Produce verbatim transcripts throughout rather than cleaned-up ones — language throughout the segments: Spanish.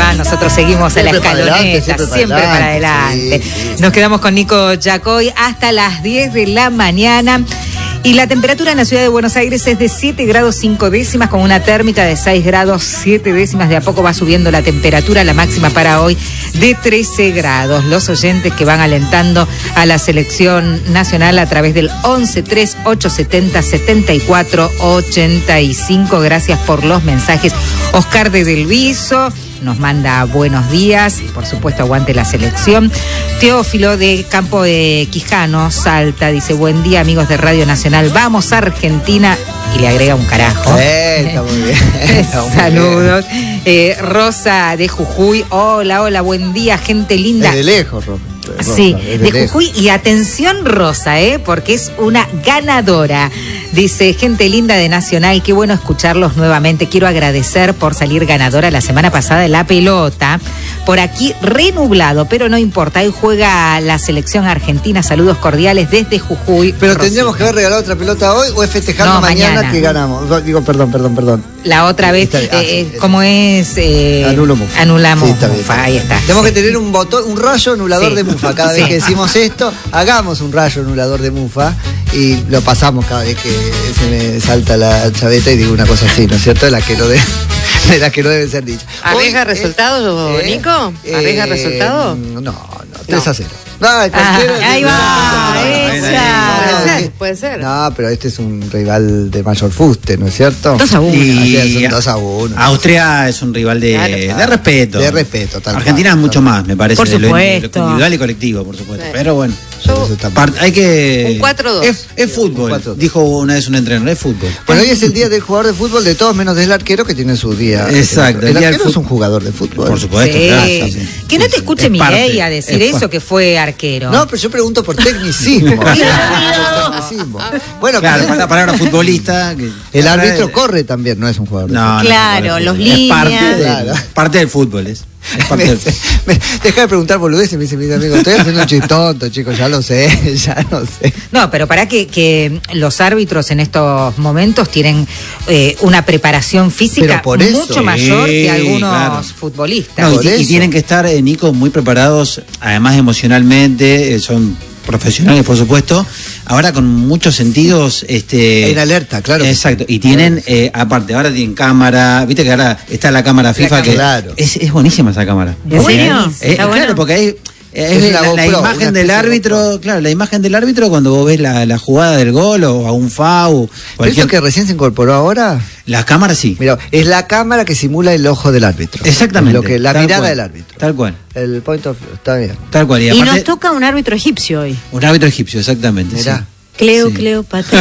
va, nosotros seguimos siempre a la escaloneta, adelante, siempre, siempre para adelante. Sí, sí, sí. Nos quedamos con Nico Yacoy hasta las diez de la mañana. Y la temperatura en la ciudad de Buenos Aires es de siete grados cinco décimas, con una térmica de seis grados siete décimas. De a poco va subiendo la temperatura, la máxima para hoy de trece grados. Los oyentes que van alentando a la selección nacional a través del once tres ocho setenta setenta y cuatro ochenta y cinco. Gracias por los mensajes. Oscar de Delviso nos manda buenos días y por supuesto aguante la selección. Teófilo de Campo de Quijano, Salta, dice buen día amigos de Radio Nacional, vamos a Argentina, y le agrega un carajo. Eh, está muy bien. Está muy Saludos. Bien. Eh, Rosa de Jujuy, hola, hola, buen día, gente linda. Es de lejos, Rosa. Rosa, sí, de, de Jujuy, y atención Rosa, eh, porque es una ganadora. Dice, gente linda de Nacional, qué bueno escucharlos nuevamente. Quiero agradecer por salir ganadora la semana pasada de la pelota. Por aquí renublado, pero no importa. Hoy juega la selección argentina. Saludos cordiales desde Jujuy. Pero Rosita. ¿Tendríamos que haber regalado otra pelota hoy o es festejando no, mañana, mañana que ganamos? Digo, perdón, perdón, perdón. La otra vez, eh, ah, sí, ¿cómo es? Eh, Anulo Mufa. Anulamos sí, está bien, Mufa, está ahí está. Tenemos sí. que tener un botón, un rayo anulador sí. de Mufa. Cada vez sí. que decimos esto, hagamos un rayo anulador de Mufa y lo pasamos cada vez que se me salta la chaveta y digo una cosa así, ¿no es cierto? De la que no, de, de la que no debe ser dicha. ¿Arriesga eh, resultados, eh, Nico? ¿Arriesga eh, resultados? No, no, tres a cero. No, ah, ahí va, no, esa. Puede ser, puede ser. No, pero este es un rival de mayor fuste, ¿no es cierto? dos a uno. Y Así es, dos a uno. Austria es un rival de, claro, claro. de respeto. De respeto, tal Argentina cual, es mucho tal. más, me parece. Por de lo, supuesto. Lo individual y colectivo, por supuesto. Sí. Pero bueno. Yo, part, hay que. Un cuatro dos. Es, es fútbol. cuatro dos. Dijo una vez un entrenador, es fútbol. Bueno, hoy es el día del jugador de fútbol de todos, menos del arquero que tiene su día. Exacto. El, el arquero es un jugador de fútbol. Por supuesto, sí. claro. Sí, sí. Que no te escuche Miguel a decir eso, parte. Que fue arquero. No, pero yo pregunto por tecnicismo. tecnicismo. Bueno, claro, para la palabra futbolista. Que el árbitro corre también, no es un jugador de no, fútbol. Claro, no, los líneas. Parte, de, claro. parte del fútbol es. Me, me, deja de preguntar boludeces y me dice mi amigo, estoy haciendo un chistonto, chicos, ya lo sé, ya lo sé. No, pero para que, que los árbitros en estos momentos tienen eh, una preparación física mucho eso, mayor sí, que algunos claro. futbolistas. No, y, y tienen que estar, eh, Nico, muy preparados, además emocionalmente, eh, son profesionales, por supuesto, ahora con muchos sentidos este en alerta, claro. Exacto, y tienen eh, aparte, ahora tienen cámara, viste que ahora está la cámara FIFA, la que claro. es, es buenísima esa cámara. ¿En serio? Eh, claro, bueno. Porque hay es, es la, la, la imagen del árbitro, claro, la imagen del árbitro cuando vos ves la, la jugada del gol o a un foul. ¿Pero esto que recién se incorporó ahora? Las cámaras sí. Mira, es la cámara que simula el ojo del árbitro. Exactamente. Lo que, la mirada cual, del árbitro. Tal cual. El point of view, está bien. Tal cual. Y, aparte, y nos toca un árbitro egipcio hoy. Un árbitro egipcio, exactamente. Mirá. Sí. Cleo, sí. Cleopatra.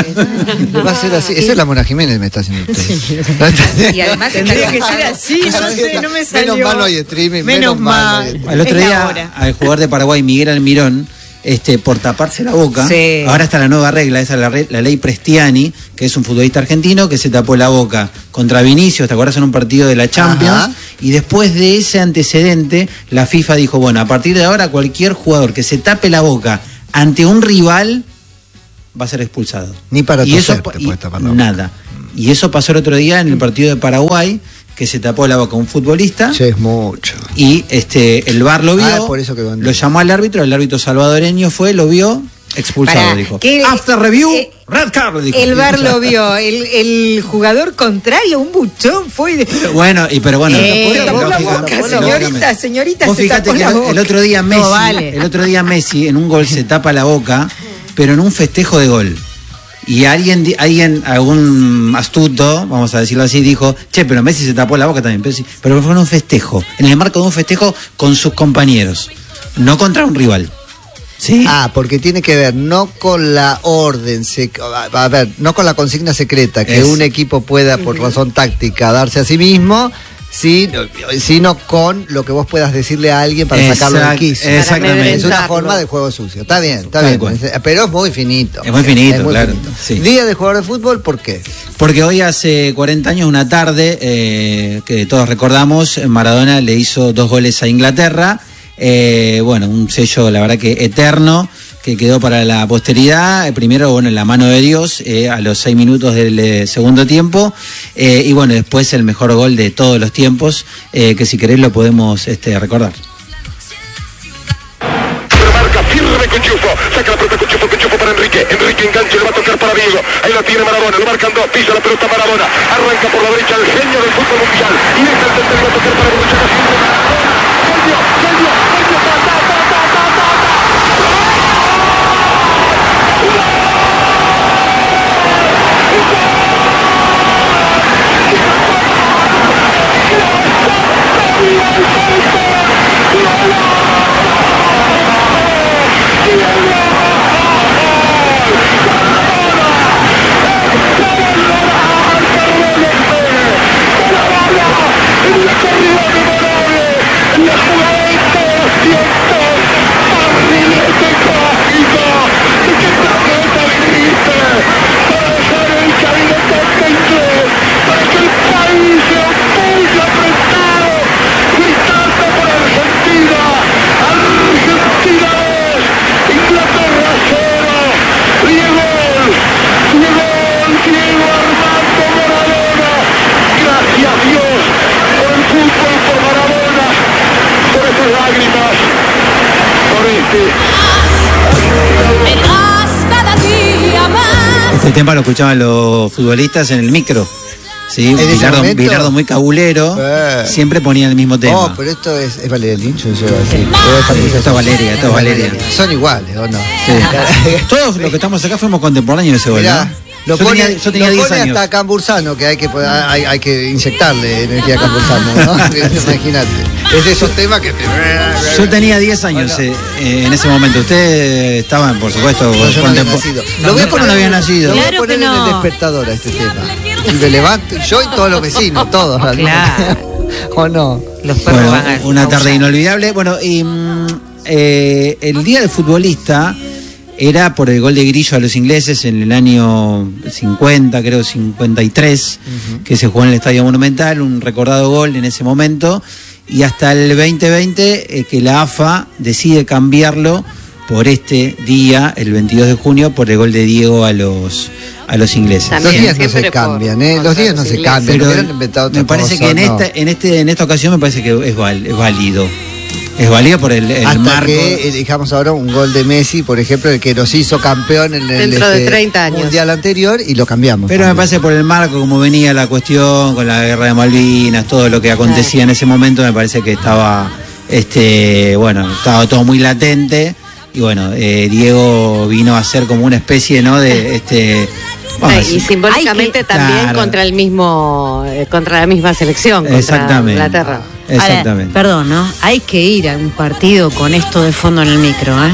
Va a ser así. Esa es la Mona Jiménez, me está haciendo usted. Sí. Y además tendría que ser así, yo sé, no me salió. Menos mal hoy streaming, menos, menos mal. El otro día, al jugador de Paraguay, Miguel Almirón, este, por taparse la boca, sí. ahora está la nueva regla, esa es la, la ley Prestiani, que es un futbolista argentino que se tapó la boca contra Vinicius, ¿te acuerdas? En un partido de la Champions. Ajá. Y después de ese antecedente, la FIFA dijo, bueno, a partir de ahora cualquier jugador que se tape la boca ante un rival va a ser expulsado. Ni para y toser eso, te y, puedes tapar la boca. Nada. Y eso pasó el otro día en el partido de Paraguay, que se tapó la boca un futbolista. Sí, es mucho. Y este el V A R lo vio, ah, por eso que lo llamó al árbitro, el árbitro salvadoreño fue, lo vio, expulsado, Pará, dijo. que, After review, eh, red card, dijo. El V A R lo vio, el, el jugador contrario, un buchón, fue... De... Bueno, y pero bueno... Eh, se tapó la boca, señorita, señorita, vos se fíjate tapó que la el, boca. el otro día Messi, no, vale. el otro día Messi en un gol se tapa la boca, pero en un festejo de gol. Y alguien, alguien, algún astuto, vamos a decirlo así, dijo, che, pero Messi se tapó la boca también, pero, sí, pero fue en un festejo, en el marco de un festejo con sus compañeros, no contra un rival. ¿Sí? Ah, porque tiene que ver no con la orden, sec- a ver, no con la consigna secreta, que es. un equipo pueda, por razón táctica, darse a sí mismo, sí, sino con lo que vos puedas decirle a alguien para Exact, sacarlo del quicio. Exactamente. Es una forma de juego sucio. Está bien, está bien. Cual. Pero es muy finito. Es muy finito, es muy claro. finito. Sí. Día de jugador de fútbol, ¿por qué? Porque hoy hace cuarenta años, una tarde, eh, que todos recordamos, Maradona le hizo dos goles a Inglaterra. Eh, bueno, un sello, la verdad que eterno, que quedó para la posteridad. Primero, bueno, en la mano de Dios, eh, a los seis minutos del eh, segundo tiempo. Eh, y bueno, después el mejor gol de todos los tiempos, eh, que si querés lo podemos este, recordar. Marca firme Cuchufo, saca la pelota Cuchufo, Cuchufo para Enrique, Enrique engancha, le va a tocar para Diego, ahí la tiene Maradona, lo marcan dos, pisa la pelota Maradona, arranca por la derecha el genio del fútbol mundial, y deja el centro, le va a tocar para Borruchaga, siempre Maradona, genio, genio, genio, ta, ta, ta, ta, ta, ta, ta. Este tema lo escuchaban los futbolistas en el micro. Sí, Bilardo, Bilardo muy cabulero, eh. siempre ponía el mismo tema. Oh, pero esto es, es Valeria Lynch, yo iba a decir. Sí, esto es Valeria, esto es Valeria. Son iguales, ¿o no? Sí. Todos los que estamos acá fuimos contemporáneos de ese gol, ¿no? Lo yo pone, tenía, yo tenía lo diez pone años. hasta Cambursano, que hay que hay, hay que inyectarle energía a Cambursano, ¿no? Imagínate. Es de esos temas que... Yo tenía diez años bueno. eh, en ese momento. Ustedes estaban, por supuesto, no, yo no había nacido. Lo voy a poner, no había nacido. Lo voy a poner no. en el despertador a este tema. Y me levanto, yo y todos los vecinos, todos. Claro. ¿O no? Los perros bueno, van a una tarde inolvidable. Bueno, y eh, el día del futbolista era por el gol de Grillo a los ingleses en el año cincuenta, creo cincuenta y tres, uh-huh. que se jugó en el Estadio Monumental, un recordado gol en ese momento, y hasta el veinte veinte eh, que la A F A decide cambiarlo por este día, el veintidós de junio, por el gol de Diego a los a los ingleses. También, los días no se cambian, ¿eh? Los días no se cambian. Pero han inventado me parece cosa, que en no. esta en este en esta ocasión me parece que es, val, es válido. Es válido por el, el Hasta marco. que elijamos ahora un gol de Messi, por ejemplo, el que nos hizo campeón en el Dentro de este, treinta años. mundial anterior y lo cambiamos. Pero también. me parece por el marco, como venía la cuestión con la guerra de Malvinas, todo lo que acontecía en ese momento, me parece que estaba, este, bueno, estaba todo muy latente. Y bueno, eh, Diego vino a ser como una especie, ¿no? De este. Ay, y simbólicamente que, también claro. contra el mismo, eh, contra la misma selección, contra Exactamente. Inglaterra. Exactamente. Ahora, perdón, ¿no? Hay que ir a un partido con esto de fondo en el micro, ¿eh?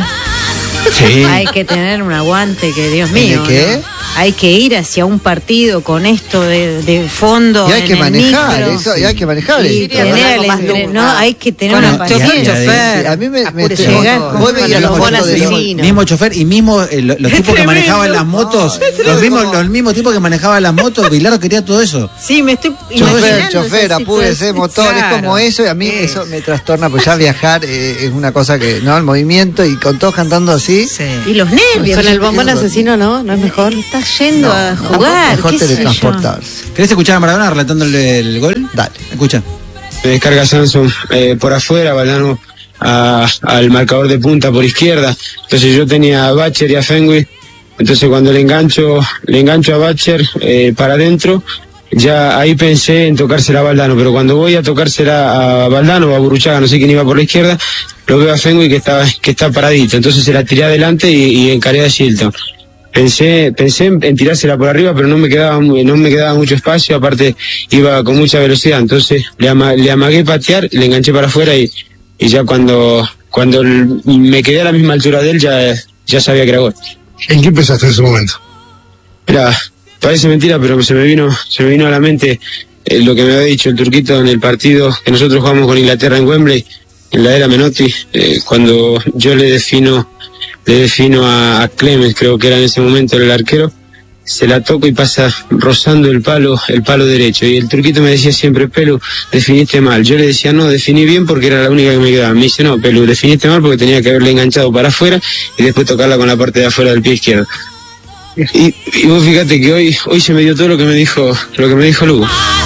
Sí. Hay que tener un aguante que, Dios mío. ¿De qué? ¿no? Hay que ir hacia un partido con esto de, de fondo. Y hay en que el manejar, micro. eso, y hay que manejar. Y esto. tener el entre, no, hay que tener bueno, una paciencia. chofer. A mí me, me Apure, llegar, vos veías los con fotos de los asesino. Mismo chofer y mismo eh, los, los tipos que manejaban las motos, no, los mismos los mismos tipos que manejaban las motos, Bilardo quería todo eso. Sí, me estoy chofer, imaginando chofer, esa apúrese, situación. motor, Claro. es como eso y a mí Es. eso me trastorna, pues ya viajar eh, es una cosa que, ¿no? El movimiento y con todos cantando así. Sí. Y los nervios. Con el bombón asesino, ¿no? ¿No es mejor? Estás yendo No, a no, jugar. mejor qué sé yo. teletransportarse. ¿Querés escuchar a Maradona relatándole el gol? Dale. Escucha. Me descarga Samson eh, por afuera, Valdano a, al marcador de punta por izquierda. Entonces yo tenía a Bacher y a Fenway. Entonces cuando le engancho, le engancho a Bacher eh, para adentro, ya ahí pensé en tocársela a Valdano, pero cuando voy a tocársela a Valdano o a Burruchaga, no sé quién iba por la izquierda, lo veo a Fenway que está, que está paradito. Entonces se la tiré adelante y, y encaré a Shilton. Pensé, pensé en, en tirársela por arriba, pero no me quedaba no me quedaba mucho espacio, aparte iba con mucha velocidad, entonces le, ama, le amagué patear, le enganché para afuera y, y ya cuando, cuando me quedé a la misma altura de él ya, ya sabía que era gol. ¿En qué pensaste en ese momento? Era, parece mentira, pero se me vino, se me vino a la mente eh, lo que me había dicho el turquito en el partido que nosotros jugamos con Inglaterra en Wembley, en la era Menotti, eh, cuando yo le defino le defino a, a Clemens, creo que era en ese momento el arquero, se la toco y pasa rozando el palo, el palo derecho. Y el turquito me decía siempre, Pelu, definiste mal. Yo le decía, no, definí bien porque era la única que me quedaba. Me dice, no, Pelu, definiste mal porque tenía que haberle enganchado para afuera y después tocarla con la parte de afuera del pie izquierdo. Y, y vos fíjate que hoy, hoy se me dio todo lo que me dijo, lo que me dijo Lugo.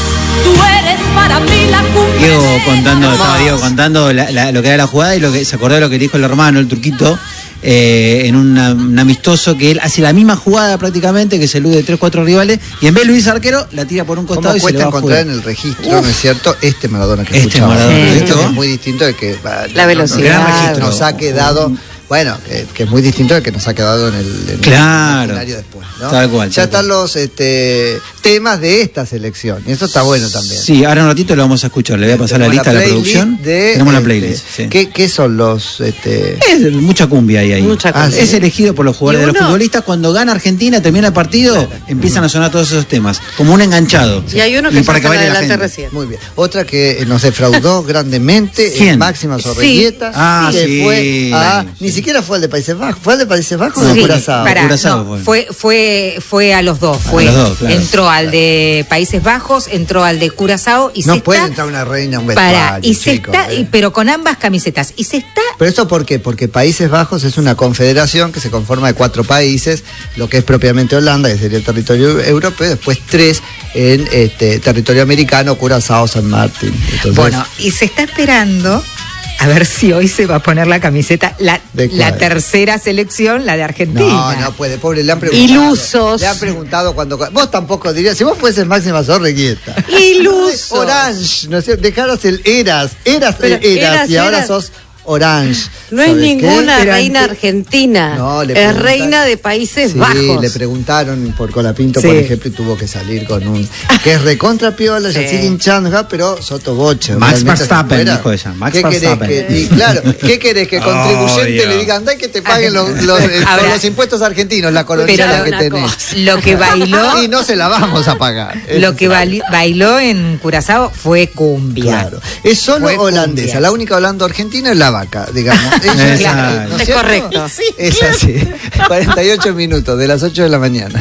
Diego contando, estaba Diego contando la, la, lo que era la jugada y lo que se acordó de lo que dijo el hermano, el turquito, eh, en una, un amistoso que él hace la misma jugada prácticamente, que se elude tres, cuatro rivales, y en vez de Luis Arquero, la tira por un costado y se le va a encontrar en el registro, ¿no es cierto? Este Maradona que este escuchamos. Maradona, sí. Esto es muy distinto de que la no, velocidad no, nos ha quedado. Bueno, que, que es muy distinto del que nos ha quedado en el, en claro. el escenario después, ¿no? Tal cual. Ya tal están cual. los este, temas de esta selección, y eso está bueno también. Sí, ahora un ratito lo vamos a escuchar, le voy a pasar Tenemos la lista la de la producción. De, Tenemos la este, playlist. Sí. ¿qué, ¿Qué son los...? Este... Es mucha cumbia ahí. ahí. Mucha cumbia. Ah, es elegido por los jugadores, uno... de los futbolistas, cuando gana Argentina, termina el partido, claro. empiezan a sonar todos esos temas, como un enganchado. Y hay uno que para que adelante recién. Muy bien. Otra que nos defraudó grandemente, es Máxima Zorrilleta, sí. ah, que sí. fue a, sí. Ni siquiera fue al de Países Bajos, fue al de Países Bajos sí, o de Curazao. Pará, Curazao no, fue. fue, fue, fue a los dos, fue. A los dos, claro. Entró al de Países Bajos, entró al de Curazao y no se puede está, entrar una reina a un vestuario, para, y se chico, está, eh. y, pero con ambas camisetas. Y se está. ¿Pero esto por qué? Porque Países Bajos es una confederación que se conforma de cuatro países, lo que es propiamente Holanda, que sería el territorio europeo, después tres en este territorio americano, Curazao, San Martín. Entonces, bueno, y se está esperando a ver si hoy se va a poner la camiseta, la, la tercera selección, la de Argentina. No, no puede, pobre, le han preguntado. Ilusos. Le han preguntado cuando... Vos tampoco dirías, si vos fueses Máxima Zorrilleta. Ilusos. Orange, no sé, dejaros el eras, eras, Pero eras, eras, y ahora eras. sos Orange. No es ninguna qué? reina argentina, no, le es reina de Países sí, Bajos. Le preguntaron por Colapinto, sí. por ejemplo, y tuvo que salir con un... Que es recontra piola, sí. ya sigue hinchando, pero sotoboche. Max Verstappen, dijo ella. Max ¿Qué querés que, y claro, ¿qué querés que el contribuyente oh, le diga? Andá y que te paguen los, los, Ahora, con los impuestos argentinos la colonial que tenés. Cosa. Lo que bailó... y no se la vamos a pagar. Lo que bailó, bailó en Curazao fue cumbia. Claro. Es solo fue holandesa. Cumbia. La única holanda argentina es la vaca, digamos. Ella es, claro, ¿no es, es correcto. Sí, es así. cuarenta y ocho minutos de las ocho de la mañana.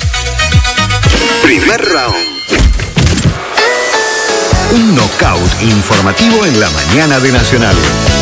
Primer round. Un knockout informativo en la mañana de Nacional.